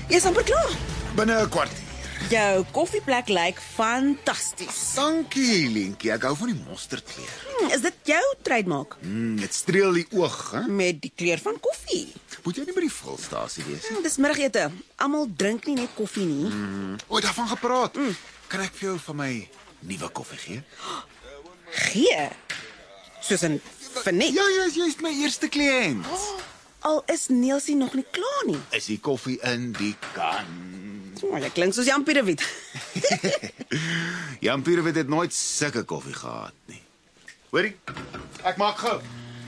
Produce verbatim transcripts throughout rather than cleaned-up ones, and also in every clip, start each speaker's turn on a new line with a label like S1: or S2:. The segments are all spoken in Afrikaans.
S1: Jy's amper klaar.
S2: Binne 'n kwartier.
S1: Jou koffieplek lyk fantasties.
S2: Dankie, Lientjie. Ek hou van die mosterdkleur.
S1: Hmm, is dit jou trademark?
S2: Mm, dit streel die oog, hè?
S1: Met die kleur van koffie.
S2: Moet jy nie by die vulstasie wees nie?
S1: Hmm, dis middagete. Almal drink nie net koffie nie.
S2: Mm. O, daarvan gepraat. Mm. Kan ek vir jou van my nuwe koffie gee?
S1: Gee? Soos in vernet?
S2: Ja, ja, jy's my eerste kliënt.
S1: Oh, al is Neelsie nog nie klaar nie.
S2: Is die koffie in die kan?
S1: Oh, dit klink soos Jan Pierewit.
S2: Jan Pierewit het nooit sulke koffie gehad nie. Hoorie, ek maak gou.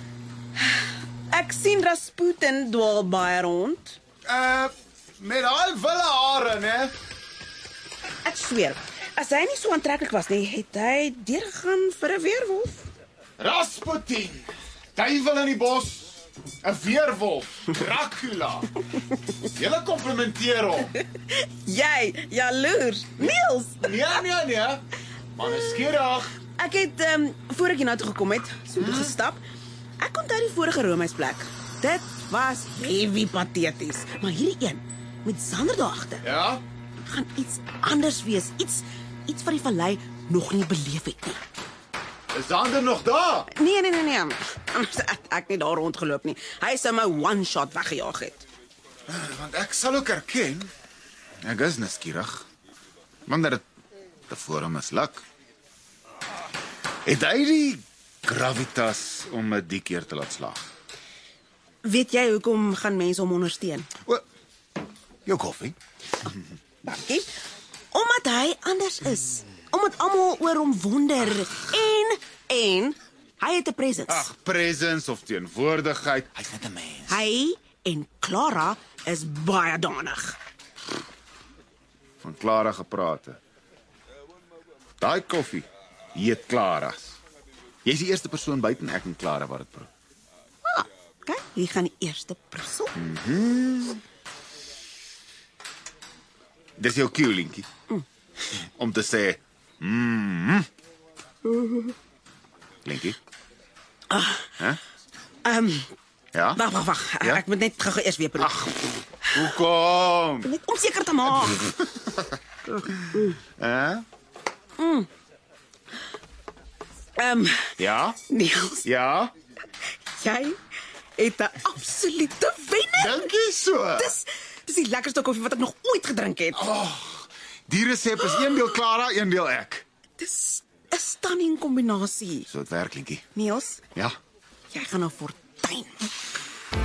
S1: Ek sien Rasputin dwaal baie rond.
S2: Uh, met al wille hare, né?
S1: Ek sweer, as hy nie so aantreklik was nie, het hy deurgegaan vir 'n weerwolf.
S2: Rasputin, duiwel in die bos, 'n weerwolf, Dracula. Julle komplimenteer hom.
S1: Jy, jaloers. Niels,
S2: Nee, nee, nee. Man is skieurig.
S1: ek het um, voor ek hier toe gekom het, so toe gestap. Ek onthou die vorige roomhuisplek. Dit was heavy pateties, maar hierdie een met Sander daar agter
S2: Ja?
S1: gaan iets anders wees, iets iets wat die vallei nog nie beleef het nie.
S2: Is Sander nog daar?
S1: Nee, nee, nee, nee. Anders het ek nie daar rondgeloop nie. Hy sou my one shot weggejaag het.
S2: Want ek sal ook erken, ek is nuuskierig. Want dat dit tevore misluk. Het hy die gravitas om dit die keer te laat slaag?
S1: Weet jy hoekom gaan mense hom ondersteun?
S2: O, jou koffie?
S1: Dankie. Omdat hy anders is. Omdat almal oor hom wonder en en hy het 'n presence.
S2: Ag, presence of teenwoordigheid. Hy's net 'n mens.
S1: Hy en Clara is baie danig.
S2: Van Clara geprate. Daai koffie heet Clara's. Jy's die eerste persoon buiten ek en Clara wat dit proe.
S1: Ah, kyk, hier gaan die eerste prissel.
S2: Mm-hmm. Dis jou cue, Lientjie. Mm. Om te sê, mm. Lientjie.
S1: Ah.
S2: Hè?
S1: Ehm, um,
S2: Ja?
S1: wag, wag, wag.
S2: Ja?
S1: Ek moet net gou eers weer proe.
S2: Ag, hoekom?
S1: Net om seker te maak.
S2: Hè?
S1: Mm. Ehm, um,
S2: Ja?
S1: Niels,
S2: Ja?
S1: jy het 'n absolute wenner.
S2: Dink jy so?
S1: Dis dis die lekkerste koffie wat ek nog ooit gedrink het.
S2: Oh, die resep is een deel Clara, een deel ek.
S1: Dis 'n stunning kombinasie.
S2: So dit werk, Lientjie.
S1: Niels,
S2: Ja?
S1: jy gaan 'n fortuin